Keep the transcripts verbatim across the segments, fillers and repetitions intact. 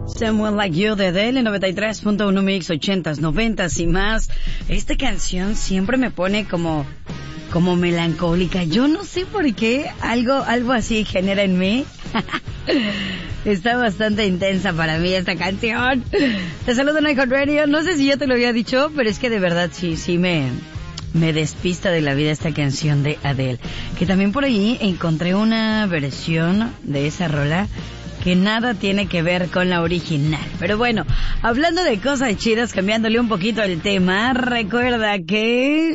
Someone Like You de Adele, noventa y tres punto uno Mix, ochentas, noventas y más. Esta canción siempre me pone como, como melancólica. Yo no sé por qué algo, algo así genera en mí. Está bastante intensa para mí esta canción. Te saludo en iHeartRadio. No sé si ya te lo había dicho, pero es que de verdad sí, sí me, me despista de la vida esta canción de Adele. Que también por ahí encontré una versión de esa rola que nada tiene que ver con la original. Pero bueno, hablando de cosas chidas, cambiándole un poquito el tema, recuerda que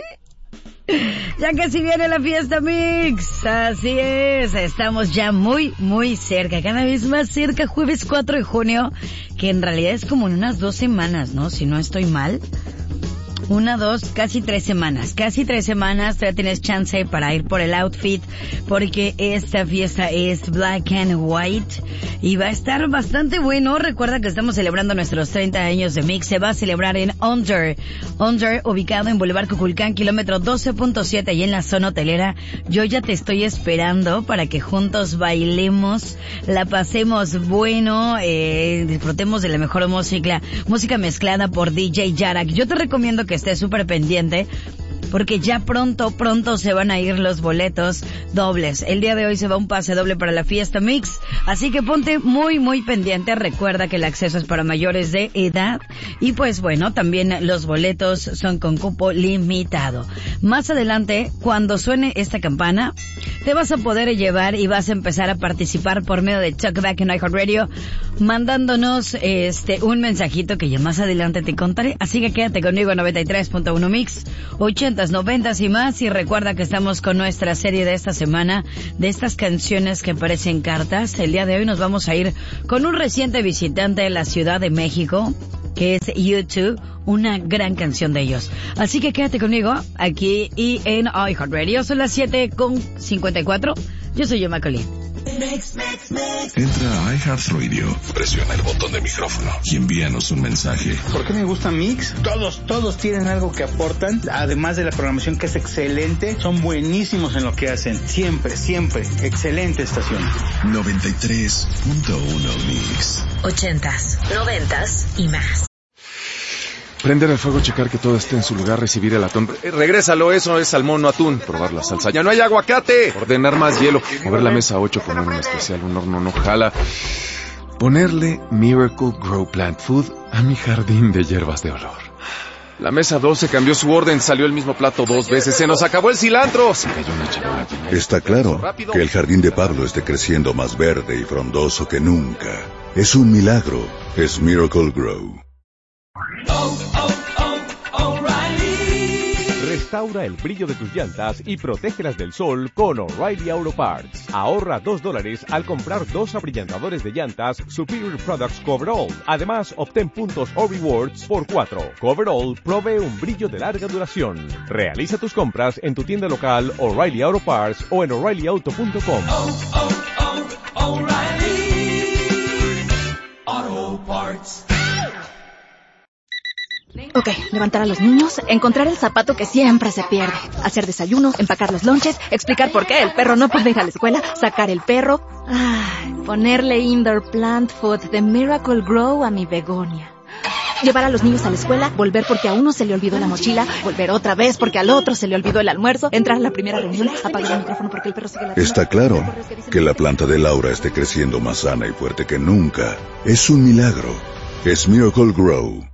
ya casi viene la fiesta Mix. Así es, estamos ya muy, muy cerca, cada vez más cerca, jueves cuatro de junio, que en realidad es como en unas dos semanas, ¿no? Si no estoy mal. Una, dos, casi tres semanas. Casi tres semanas, todavía tienes chance para ir por el outfit, porque esta fiesta es Black and White y va a estar bastante bueno. Recuerda que estamos celebrando nuestros treinta años de Mix. Se va a celebrar en Under, Under, ubicado en Boulevard Cuculcán, kilómetro doce punto siete, y en la zona hotelera. Yo ya te estoy esperando para que juntos bailemos, la pasemos bueno, eh, disfrutemos de la mejor música, música mezclada por D J Yarak. Yo te recomiendo que esté súper pendiente, porque ya pronto, pronto se van a ir los boletos dobles. El día de hoy se va un pase doble para la fiesta Mix, así que ponte muy, muy pendiente. Recuerda que el acceso es para mayores de edad y pues bueno, también los boletos son con cupo limitado. Más adelante, cuando suene esta campana, te vas a poder llevar y vas a empezar a participar por medio de Talkback en iHeartRadio, mandándonos este un mensajito que ya más adelante te contaré. Así que quédate conmigo en noventa y tres punto uno Mix, ochentas, noventas y más. Y recuerda que estamos con nuestra serie de esta semana de estas canciones que parecen cartas. El día de hoy nos vamos a ir con un reciente visitante de la Ciudad de México, que es U dos, una gran canción de ellos. Así que quédate conmigo aquí y en iHeartRadio. Son las siete con cincuenta y cuatro. Yo soy Yoma Colín. Entra a iHeartRadio, presiona el botón de micrófono y envíanos un mensaje. ¿Por qué me gusta Mix? Todos, todos tienen algo que aportan, además de la programación que es excelente, son buenísimos en lo que hacen. Siempre, siempre, excelente estación. noventa y tres punto uno Mix. Ochentas, noventas y más. Prender el fuego, checar que todo esté en su lugar, recibir el atún. Eh, regrésalo, eso es salmón, no atún. Probar la salsa. ¡Ya no hay aguacate! Ordenar más hielo. Mover la mesa ocho, poner un especial, un horno no jala. Ponerle Miracle Grow Plant Food a mi jardín de hierbas de olor. La mesa doce cambió su orden, salió el mismo plato dos veces. ¡Se nos acabó el cilantro! Se cayó una charola. Está claro que el jardín de Pablo esté creciendo más verde y frondoso que nunca. Es un milagro. Es Miracle Grow. Oh, oh, oh, O'Reilly. Restaura el brillo de tus llantas y protégelas del sol con O'Reilly Auto Parts. Ahorra dos dólares al comprar dos abrillantadores de llantas Superior Products Coverall. Además, obtén puntos o rewards por cuatro. Coverall provee un brillo de larga duración. Realiza tus compras en tu tienda local O'Reilly Auto Parts o en O'Reilly Auto punto com. Oh, oh, oh, O'Reilly Auto Parts. Ok, levantar a los niños, encontrar el zapato que siempre se pierde, hacer desayuno, empacar los lonches, explicar por qué el perro no puede ir a la escuela, sacar el perro, ay, ponerle indoor plant food de Miracle Grow a mi begonia. Llevar a los niños a la escuela, volver porque a uno se le olvidó la mochila, volver otra vez porque al otro se le olvidó el almuerzo, entrar a la primera reunión, apagar el micrófono porque el perro sigue la... Está claro que la planta de Laura esté creciendo más sana y fuerte que nunca. Es un milagro. Es Miracle Grow.